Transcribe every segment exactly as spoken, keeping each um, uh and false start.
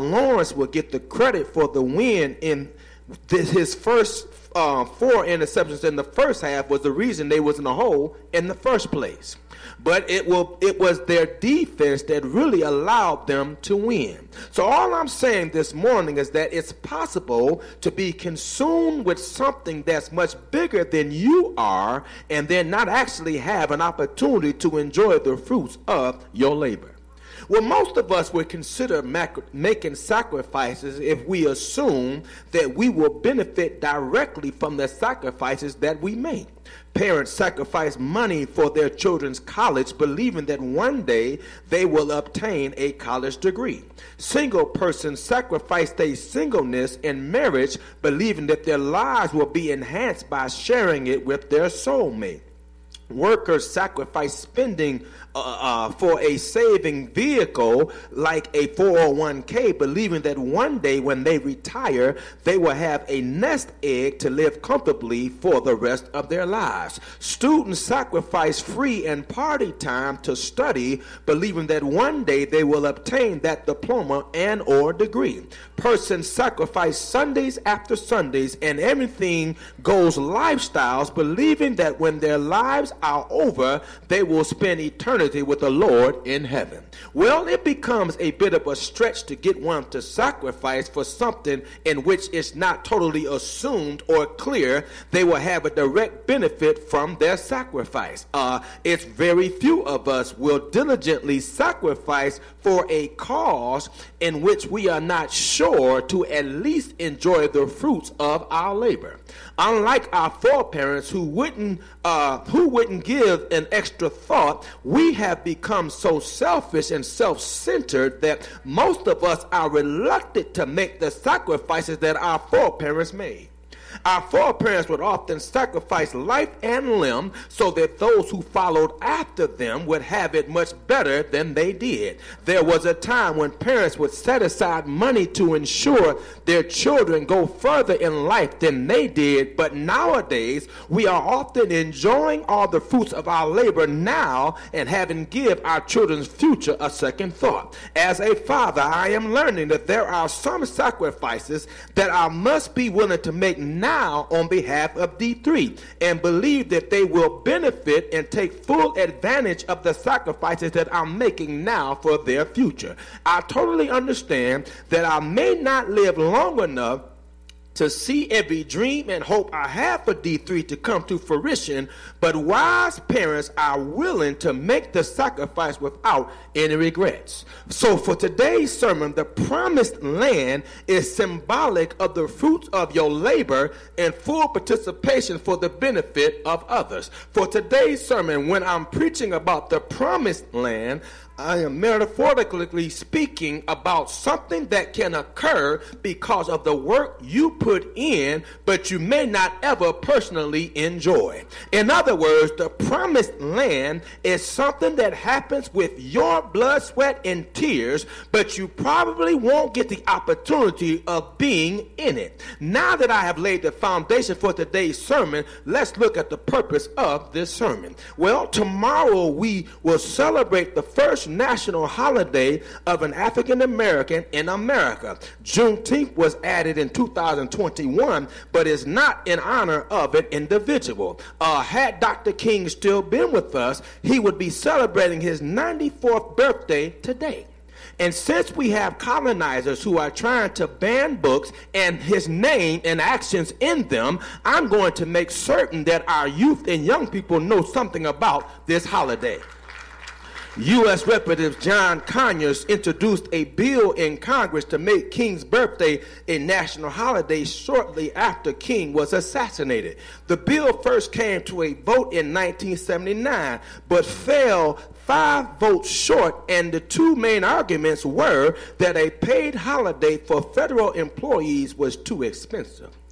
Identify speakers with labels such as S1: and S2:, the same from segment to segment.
S1: Lawrence will get the credit for the win in this, his first uh, four interceptions in the first half was the reason they was in the hole in the first place. But it will it was their defense that really allowed them to win. So all I'm saying this morning is that it's possible to be consumed with something that's much bigger than you are and then not actually have an opportunity to enjoy the fruits of your labor. Well, most of us would consider mac- making sacrifices if we assume that we will benefit directly from the sacrifices that we make. Parents sacrifice money for their children's college, believing that one day they will obtain a college degree. Single persons sacrifice their singleness in marriage, believing that their lives will be enhanced by sharing it with their soulmate. Workers sacrifice spending uh, uh, for a saving vehicle like a four oh one k, believing that one day when they retire, they will have a nest egg to live comfortably for the rest of their lives. Students sacrifice free and party time to study, believing that one day they will obtain that diploma and or degree. Persons sacrifice Sundays after Sundays and everything goes lifestyles, believing that when their lives are over, they will spend eternity with the Lord in heaven. Well, it becomes a bit of a stretch to get one to sacrifice for something in which it's not totally assumed or clear they will have a direct benefit from their sacrifice. Uh, it's very few of us will diligently sacrifice for a cause in which we are not sure to at least enjoy the fruits of our labor. Unlike our foreparents who wouldn't uh, who wouldn't give an extra thought, we have become so selfish and self-centered that most of us are reluctant to make the sacrifices that our foreparents made. Our foreparents would often sacrifice life and limb so that those who followed after them would have it much better than they did. There was a time when parents would set aside money to ensure their children go further in life than they did, but nowadays we are often enjoying all the fruits of our labor now and having give our children's future a second thought. As a father, I am learning that there are some sacrifices that I must be willing to make now on behalf of D three and believe that they will benefit and take full advantage of the sacrifices that I'm making now for their future. I totally understand that I may not live long enough to see every dream and hope I have for D three to come to fruition, but wise parents are willing to make the sacrifice without any regrets. So for today's sermon, the promised land is symbolic of the fruits of your labor and full participation for the benefit of others. For today's sermon, when I'm preaching about the promised land, I am metaphorically speaking about something that can occur because of the work you put in, but you may not ever personally enjoy. In other words, the promised land is something that happens with your blood, sweat, and tears, but you probably won't get the opportunity of being in it. Now that I have laid the foundation for today's sermon, let's look at the purpose of this sermon. Well, tomorrow we will celebrate the first national holiday of an African American in America. Juneteenth was added in two thousand twenty-one, but is not in honor of an individual. Uh, had Doctor King still been with us, he would be celebrating his ninety-fourth birthday today. And since we have colonizers who are trying to ban books and his name and actions in them, I'm going to make certain that our youth and young people know something about this holiday. U S Representative John Conyers introduced a bill in Congress to make King's birthday a national holiday shortly after King was assassinated. The bill first came to a vote in nineteen seventy-nine, but fell five votes short, and the two main arguments were that a paid holiday for federal employees was too expensive.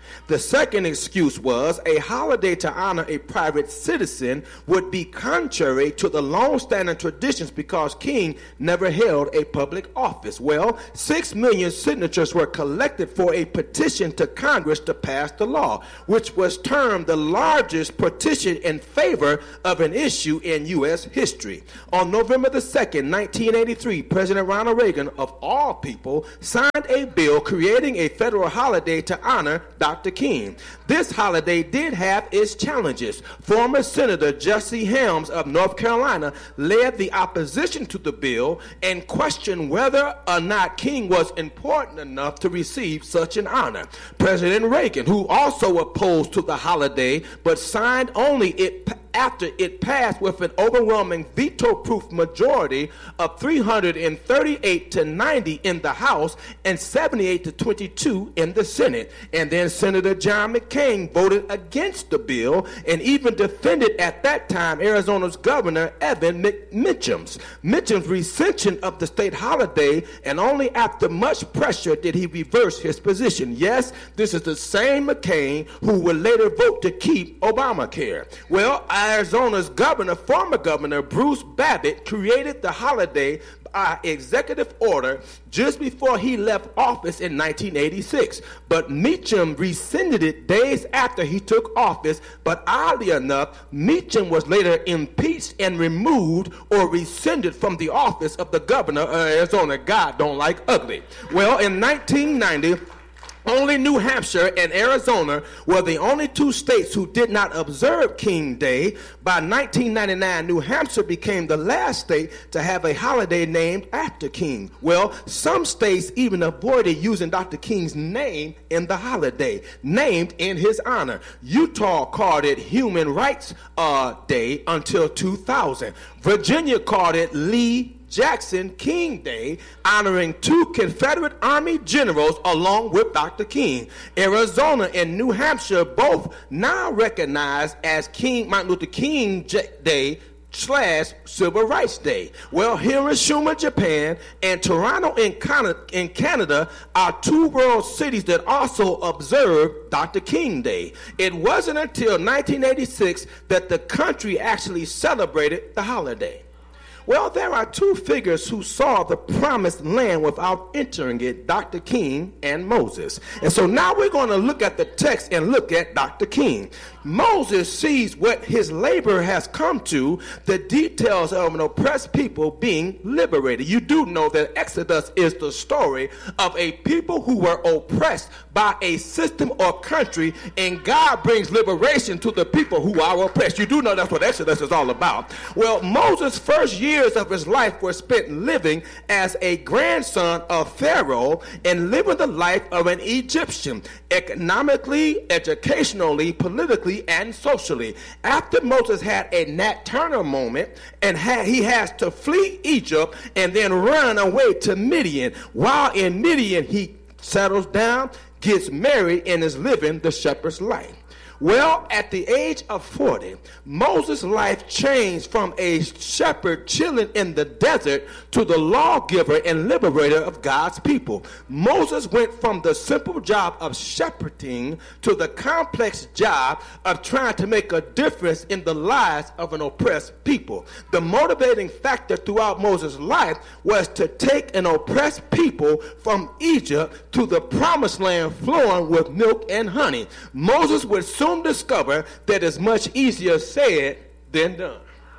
S1: The second excuse was a holiday to honor a private citizen would be contrary to the long-standing traditions because King never held a public office. Well, six million signatures were collected for a petition to Congress to pass the law, which was termed the largest petition in favor of an issue in U S history. On November the second, nineteen eighty-three, President Ronald Reagan, of all people, signed a bill creating a federal holiday to honor Doctor King. This holiday did have its challenges. Former Senator Jesse Helms of North Carolina led the opposition to the bill and questioned whether or not King was important enough to receive such an honor. President Reagan, who also opposed to the holiday but signed only it after it passed with an overwhelming veto-proof majority of three hundred thirty-eight to ninety in the House and seventy-eight to twenty-two in the Senate. And then Senator John McCain voted against the bill and even defended at that time Arizona's Governor Evan Mitchums. Mitchums' recension of the state holiday, and only after much pressure did he reverse his position. Yes, this is the same McCain who would later vote to keep Obamacare. Well, Arizona's governor, former governor Bruce Babbitt, created the holiday by executive order just before he left office in nineteen eighty-six. But Meacham rescinded it days after he took office. But oddly enough, Meacham was later impeached and removed or rescinded from the office of the governor of Arizona. God don't like ugly. Well, in nineteen ninety, only New Hampshire and Arizona were the only two states who did not observe King Day. By nineteen ninety-nine, New Hampshire became the last state to have a holiday named after King. Well, some states even avoided using Doctor King's name in the holiday, named in his honor. Utah called it Human Rights uh, Day until two thousand. Virginia called it Lee Jackson King Day, honoring two Confederate Army generals along with Doctor King. Arizona and New Hampshire both now recognized as King Martin Luther King Day slash Civil Rights Day. Well, Hiroshima, Japan, and Toronto in Canada, in Canada are two world cities that also observe Doctor King Day. It wasn't until nineteen eighty-six that the country actually celebrated the holiday. Well, there are two figures who saw the promised land without entering it, Doctor King and Moses. And so now we're going to look at the text and look at Doctor King. Moses sees what his labor has come to, the details of an oppressed people being liberated. You do know that Exodus is the story of a people who were oppressed by a system or country, and God brings liberation to the people who are oppressed. You do know that's what Exodus is all about. Well, Moses' first years of his life were spent living as a grandson of Pharaoh and living the life of an Egyptian, economically, educationally, politically, and socially. After Moses had a Nat Turner moment and had, he has to flee Egypt and then run away to Midian. While in Midian, he settles down, gets married, and is living the shepherd's life. Well, at the age of forty, Moses' life changed from a shepherd chilling in the desert to the lawgiver and liberator of God's people. Moses went from the simple job of shepherding to the complex job of trying to make a difference in the lives of an oppressed people. The motivating factor throughout Moses' life was to take an oppressed people from Egypt to the promised land flowing with milk and honey. Moses would soon discover that it's much easier said than done.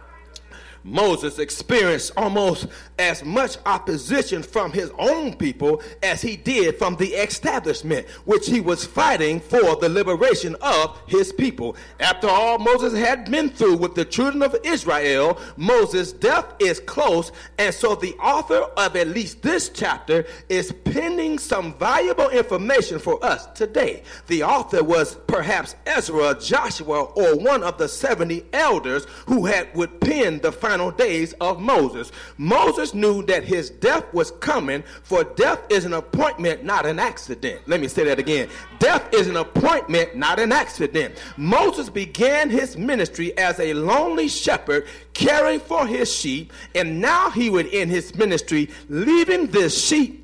S1: Moses experienced almost as much opposition from his own people as he did from the establishment, which he was fighting for the liberation of his people. After all Moses had been through with the children of Israel, Moses' death is close, and so the author of at least this chapter is penning some valuable information for us today. The author was perhaps Ezra, Joshua, or one of the seventy elders who had would pen the final days of Moses. Moses knew that his death was coming, for death is an appointment, not an accident. Let me say that again. Death is an appointment, not an accident. Moses began his ministry as a lonely shepherd caring for his sheep, and now he would end his ministry leaving this sheep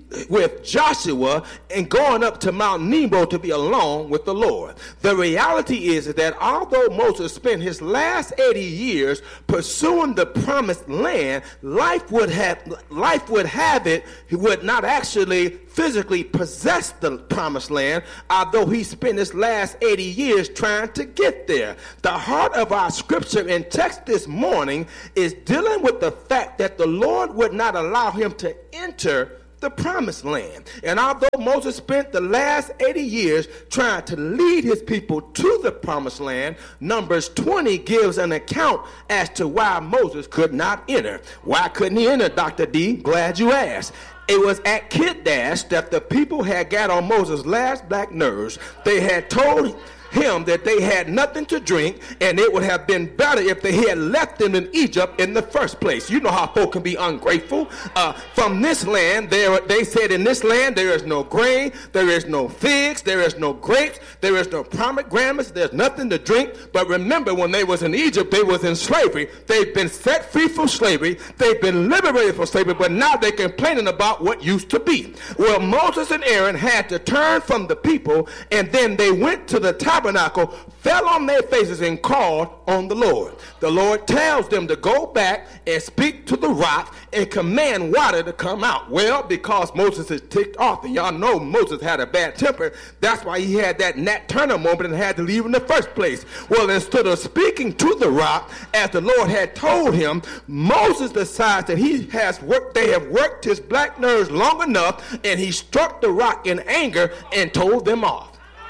S1: with Joshua and going up to Mount Nebo to be alone with the Lord. The reality is that although Moses spent his last eighty years pursuing the promised land, life would have life would have it he would not actually physically possess the promised land, although he spent his last eighty years trying to get there. The heart of our scripture and text this morning is dealing with the fact that the Lord would not allow him to enter the promised land. And although Moses spent the last eighty years trying to lead his people to the promised land, Numbers twenty gives an account as to why Moses could not enter. Why couldn't he enter, Doctor D? Glad you asked. It was at Kiddash that the people had got on Moses' last black nerves. They had told him that they had nothing to drink, and it would have been better if they had left them in Egypt in the first place. You know how folk can be ungrateful. Uh, from this land, there, they said in this land there is no grain, there is no figs, there is no grapes, there is no pomegranates, there's nothing to drink. But remember, when they was in Egypt, they was in slavery. They've been set free from slavery. They've been liberated from slavery, but now they're complaining about what used to be. Well, Moses and Aaron had to turn from the people, and then they went to the top tabernacle, fell on their faces and called on the Lord. The Lord tells them to go back and speak to the rock and command water to come out. Well, because Moses is ticked off, and y'all know Moses had a bad temper, that's why he had that Nat Turner moment and had to leave in the first place. Well, instead of speaking to the rock as the Lord had told him, Moses decides that he has worked, they have worked his black nerves long enough, and he struck the rock in anger and told them off.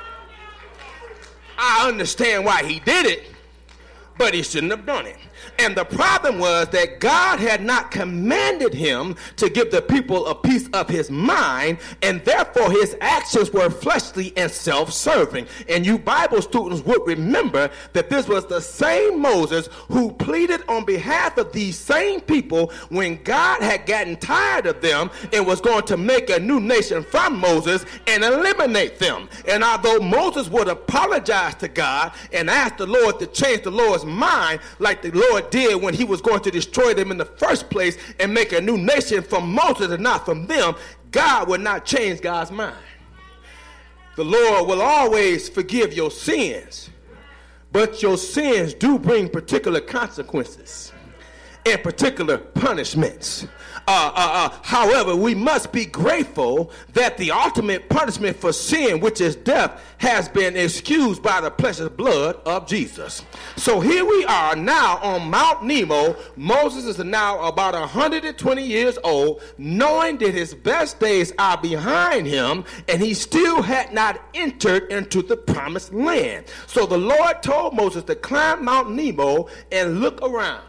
S1: I understand why he did it, but he shouldn't have done it. And the problem was that God had not commanded him to give the people a piece of his mind, and therefore his actions were fleshly and self-serving. And you Bible students would remember that this was the same Moses who pleaded on behalf of these same people when God had gotten tired of them and was going to make a new nation from Moses and eliminate them. And although Moses would apologize to God and ask the Lord to change the Lord's mind like the Lord did when he was going to destroy them in the first place and make a new nation from Moses and not from them, God would not change God's mind. The Lord will always forgive your sins, but your sins do bring particular consequences and particular punishments. Uh, uh, uh, however, we must be grateful that the ultimate punishment for sin, which is death, has been excused by the precious blood of Jesus. So here we are now on Mount Nebo. Moses is now about one hundred twenty years old, knowing that his best days are behind him, and he still had not entered into the promised land. So the Lord told Moses to climb Mount Nebo and look around.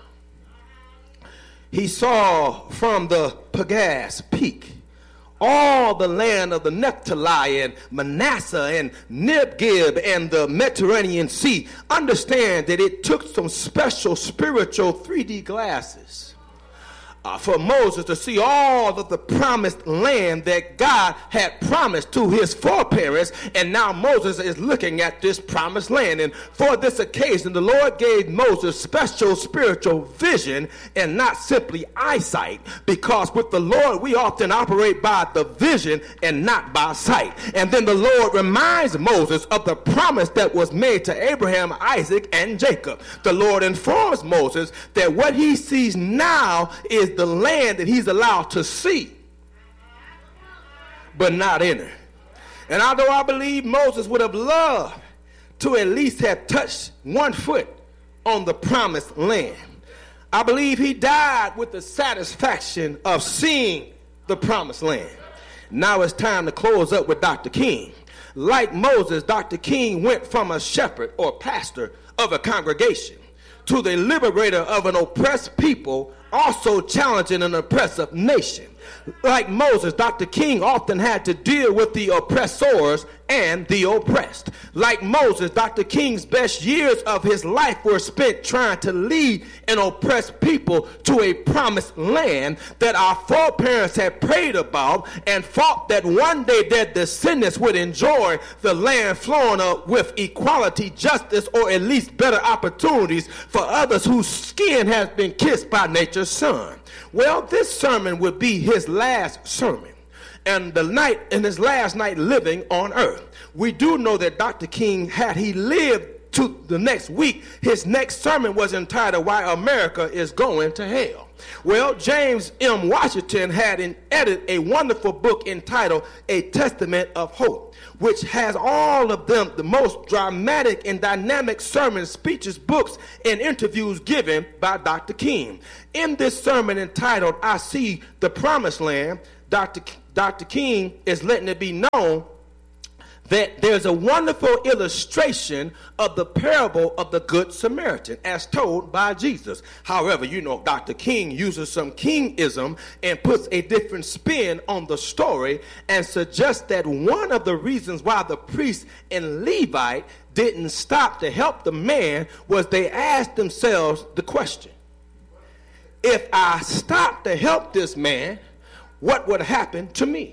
S1: He saw from the Pegas peak all the land of the Naphtali and Manasseh and Negev and the Mediterranean Sea. Understand that it took some special spiritual three D glasses Uh, for Moses to see all of the promised land that God had promised to his foreparents, and now Moses is looking at this promised land. And for this occasion, the Lord gave Moses special spiritual vision and not simply eyesight, because with the Lord we often operate by the vision and not by sight. And then the Lord reminds Moses of the promise that was made to Abraham, Isaac, and Jacob. The Lord informs Moses that what he sees now is the land that he's allowed to see but not enter. And although I believe Moses would have loved to at least have touched one foot on the promised land, I believe he died with the satisfaction of seeing the promised land. Now it's time to close up with Doctor King. Like Moses, Doctor King went from a shepherd or pastor of a congregation to the liberator of an oppressed people, also challenging an oppressive nation. Like Moses, Doctor King often had to deal with the oppressors and the oppressed. Like Moses, Doctor King's best years of his life were spent trying to lead an oppressed people to a promised land that our foreparents had prayed about and thought that one day their descendants would enjoy the land flowing up with equality, justice, or at least better opportunities for others whose skin has been kissed by nature's sun. Well, this sermon would be his last sermon. and the night in his last night living on earth. We do know that Doctor King, had he lived to the next week, his next sermon was entitled Why America is Going to Hell. Well, James M. Washington had in edited a wonderful book entitled A Testament of Hope, which has all of them the most dramatic and dynamic sermons, speeches, books, and interviews given by Doctor King. In this sermon entitled I See the Promised Land, Doctor Doctor King is letting it be known that there's a wonderful illustration of the parable of the Good Samaritan as told by Jesus. However, you know, Doctor King uses some Kingism and puts a different spin on the story and suggests that one of the reasons why the priest and Levite didn't stop to help the man was they asked themselves the question, if I stop to help this man, what would happen to me?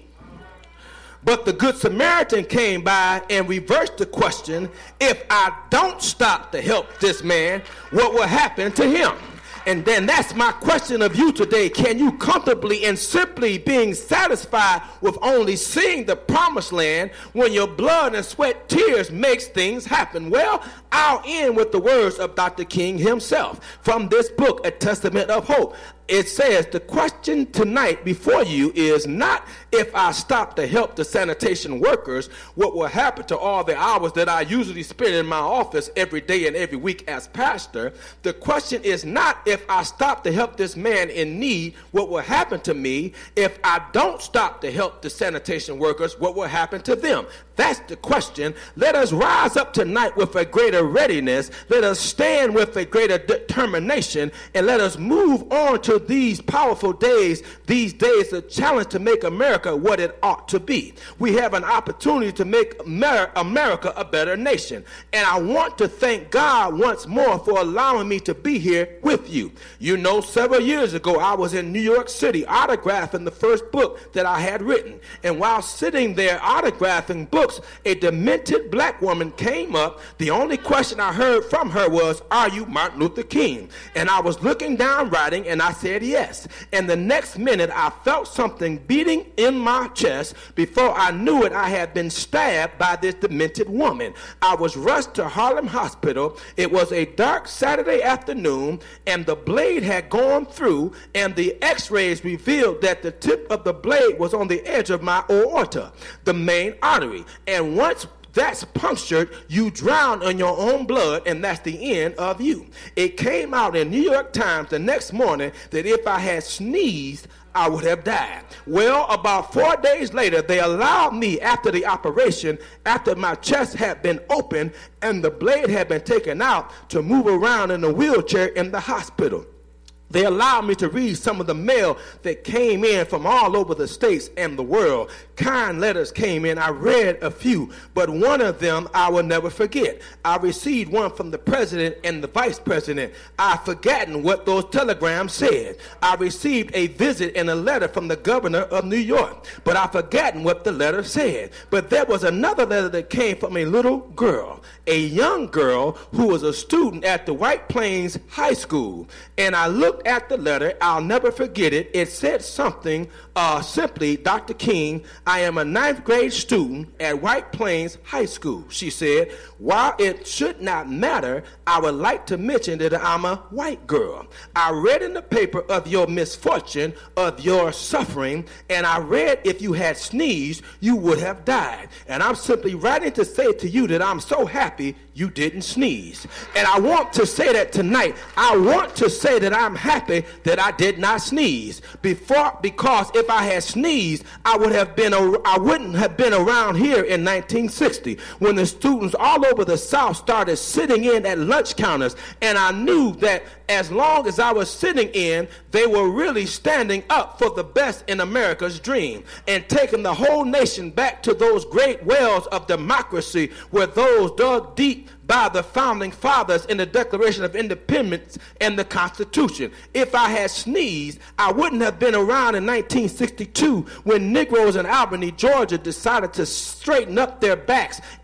S1: But the Good Samaritan came by and reversed the question, if I don't stop to help this man, what will happen to him? And then that's my question of you today. Can you comfortably and simply being satisfied with only seeing the promised land when your blood and sweat tears makes things happen? Well, I'll end with the words of Doctor King himself from this book, A Testament of Hope. It says, the question tonight before you is not if I stop to help the sanitation workers, what will happen to all the hours that I usually spend in my office every day and every week as pastor. The question is not if I stop to help this man in need, what will happen to me. If I don't stop to help the sanitation workers, what will happen to them? That's the question. Let us rise up tonight with a greater readiness. Let us stand with a greater determination, and let us move on to these powerful days, these days of challenge to make America what it ought to be. We have an opportunity to make Amer- America a better nation. And I want to thank God once more for allowing me to be here with you. You know, several years ago, I was in New York City autographing the first book that I had written. And while sitting there autographing books, a demented black woman came up. The only question I heard from her was, are you Martin Luther King? And I was looking down writing, and I said yes. And the next minute, I felt something beating in my chest. Before I knew it, I had been stabbed by this demented woman. I was rushed to Harlem Hospital. It was a dark Saturday afternoon, and the blade had gone through, and the x-rays revealed that the tip of the blade was on the edge of my aorta, the main artery. And once that's punctured, you drown in your own blood, and that's the end of you. It came out in New York Times the next morning that if I had sneezed, I would have died. Well, about four days later, they allowed me after the operation, after my chest had been opened and the blade had been taken out, to move around in a wheelchair in the hospital. They allowed me to read some of the mail that came in from all over the states and the world. Kind letters came in. I read a few, but one of them I will never forget. I received one from the president and the vice president. I've forgotten what those telegrams said. I received a visit and a letter from the governor of New York, but I've forgotten what the letter said. But there was another letter that came from a little girl, a young girl who was a student at the White Plains High School. And I looked at the letter. I'll never forget it. It said something uh, simply, Doctor King, I am a ninth grade student at White Plains High School. She said, while it should not matter, I would like to mention that I'm a white girl. I read in the paper of your misfortune, of your suffering, and I read if you had sneezed, you would have died. And I'm simply writing to say to you that I'm so happy you didn't sneeze. And I want to say that tonight. I want to say that I'm happy that I did not sneeze. Before, because if I had sneezed, I would have been a, I wouldn't have been around here in nineteen sixty when the students all over the South started sitting in at lunch counters, and I knew that as long as I was sitting in, they were really standing up for the best in America's dream and taking the whole nation back to those great wells of democracy where those dug deep by the founding fathers in the Declaration of Independence and the Constitution. If I had sneezed, I wouldn't have been around in nineteen sixty-two when Negroes in Albany, Georgia decided to straighten up their backs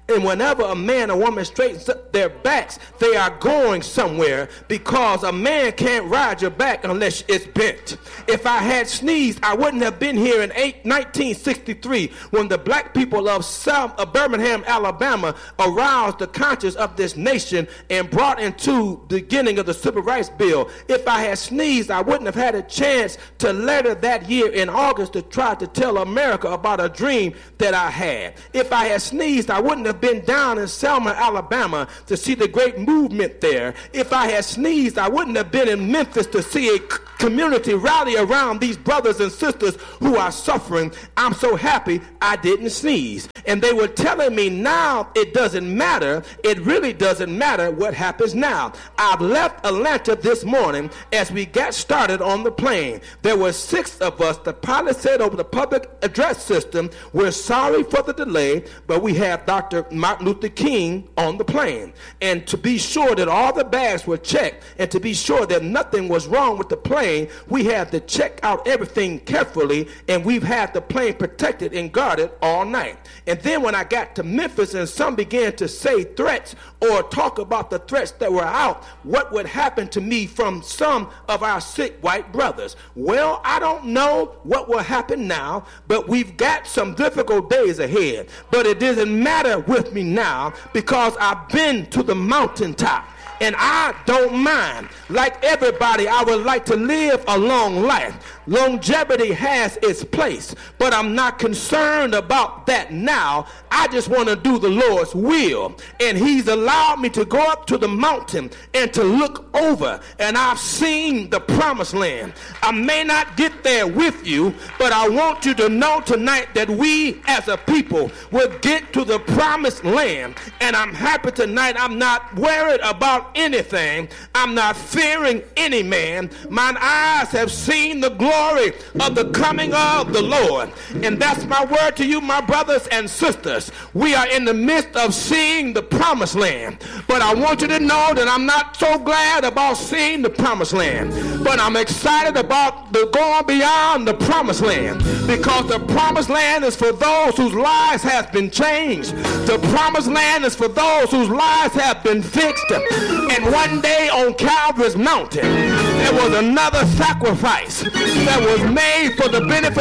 S1: And whenever a man or woman straightens up their backs, they are going somewhere, because a man can't ride your back unless it's bent. If I had sneezed, I wouldn't have been here in nineteen sixty-three when the black people of South of Birmingham, Alabama aroused the conscience of this nation and brought into the beginning of the Civil Rights Bill. If I had sneezed, I wouldn't have had a chance to later that year in August to try to tell America about a dream that I had. If I had sneezed, I wouldn't have been down in Selma, Alabama to see the great movement there. If I had sneezed, I wouldn't have been in Memphis to see a community rally around these brothers and sisters who are suffering. I'm so happy I didn't sneeze. And they were telling me now it doesn't matter. It really doesn't matter what happens now. I've left Atlanta this morning as we got started on the plane. There were six of us. The pilot said over the public address system, we're sorry for the delay, but we have Doctor Martin Luther King on the plane. And to be sure that all the bags were checked and to be sure that nothing was wrong with the plane, we had to check out everything carefully, and we've had the plane protected and guarded all night. And then when I got to Memphis and some began to say threats or talk about the threats that were out, what would happen to me from some of our sick white brothers? Well, I don't know what will happen now, but we've got some difficult days ahead. But it doesn't matter with me now, because I've been to the mountaintop. And I don't mind. Like everybody, I would like to live a long life. Longevity has its place, but I'm not concerned about that now. I just want to do the Lord's will. And he's allowed me to go up to the mountain and to look over. And I've seen the promised land. I may not get there with you, but I want you to know tonight that we as a people will get to the promised land. And I'm happy tonight. I'm not worried about anything. I'm not fearing any man. Mine eyes have seen the glory of the coming of the Lord. And that's my word to you, my brothers and sisters. We are in the midst of seeing the promised land. But I want you to know that I'm not so glad about seeing the promised land, but I'm excited about the going beyond the promised land, because the promised land is for those whose lives have been changed. The promised land is for those whose lives have been fixed. And one day on Calvary's mountain, there was another sacrifice that was made for the benefit